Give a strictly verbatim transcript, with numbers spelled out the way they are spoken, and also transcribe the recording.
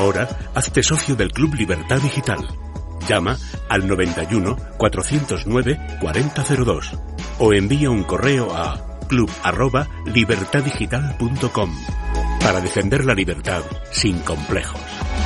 Ahora, hazte socio del Club Libertad Digital. Llama al noventa y uno, cuatrocientos nueve, cuarenta cero dos o envía un correo a club arroba libertad digital punto com para defender la libertad sin complejos.